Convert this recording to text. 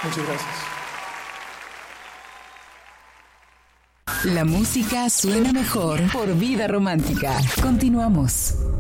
Muchas gracias. La música suena mejor por Vida Romántica. Continuamos.